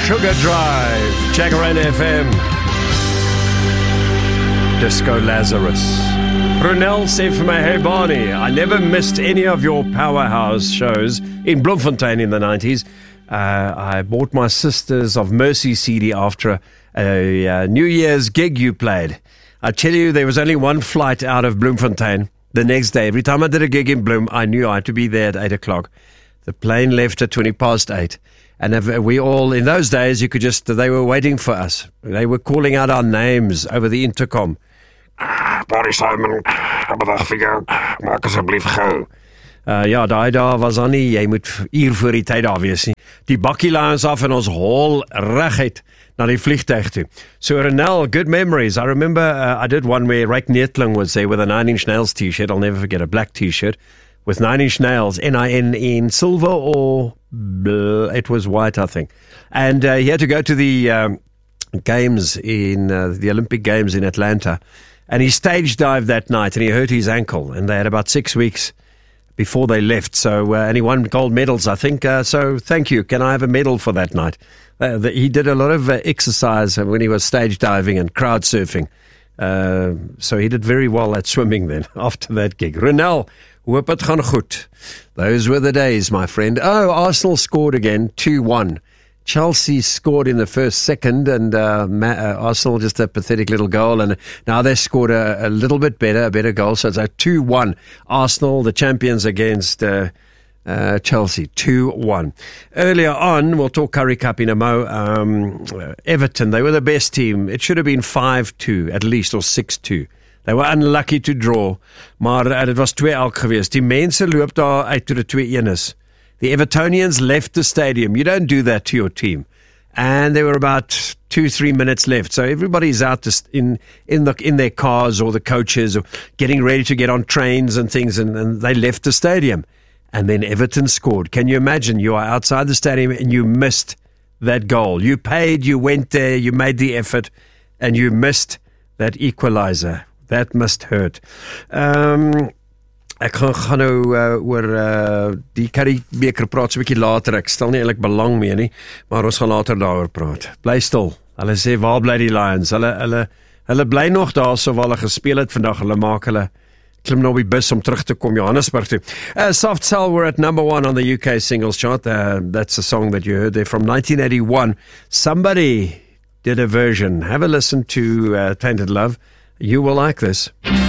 Sugar Drive, Jacaranda FM. Disco Lazarus. Brunel sê vir my, hey Barney, I never missed any of your powerhouse shows in Bloemfontein in the 90s. I bought my Sisters of Mercy CD after a New Year's gig you played. I tell you, there was only one flight out of Bloemfontein the next day. Every time I did a gig in Bloem, I knew I had to be there at 8 o'clock. The plane left at 8:20. And we all, in those days, they were waiting for us. They were calling out our names over the intercom. Barry Simon, goeiedag vir jou, maak asseblief gou. Ja, daai daar was dan nie, jy moet uur voor die tyd daar wees nie. Die bakkie laai ons af en ons hol reguit na die vliegtuig toe. So Renel, good memories. I remember I did one where Ryk Neethling was there with a 9 Inch Nails t-shirt. I'll never forget, a black t-shirt with 9 Inch Nails, N-I-N in silver or it was white, I think. And he had to go to the games in the Olympic Games in Atlanta. And he stage dived that night and he hurt his ankle. And they had about 6 weeks before they left. So, and he won gold medals, I think. So thank you. Can I have a medal for that night? He did a lot of exercise when he was stage diving and crowd surfing. So he did very well at swimming then after that gig. Renel, hoop het gaan goed. Those were the days, my friend. Oh, Arsenal scored again, 2-1. Chelsea scored in the first second, and Arsenal just a pathetic little goal. And now they scored a little bit better, a better goal. So it's a 2-1. Arsenal, the champions against Chelsea, 2-1. Earlier on, we'll talk Currie Cup in a mo. Everton, they were the best team. It should have been 5-2 at least, or 6-2. They were unlucky to draw, maar het was 2-2 geweest. Die mense loop daar uit toe dit 2-1 is. The Evertonians left the stadium. You don't do that to your team. And there were about 2-3 minutes left. So everybody's out in their cars or the coaches or getting ready to get on trains and things, and they left the stadium. And then Everton scored. Can you imagine? You are outside the stadium and you missed that goal. You paid, you went there, you made the effort, and you missed that equalizer. That must hurt. Ek gaan nou oor die Currie-beker praat so 'n bietjie later. Ek stel nie eintlik belang mee nie, maar ons gaan later daaroor praat. Bly stil. Hulle sê, waar bly die Lions? Hulle bly nog daar so waar hulle gespeel het vandag. Hulle maak hulle klim nou op die bus om terug te kom Johannesburg toe. Soft Cell were at number 1 on the UK singles chart. That's a song that you heard there from 1981. Somebody did a version. Have a listen to Tainted Love. You will like this.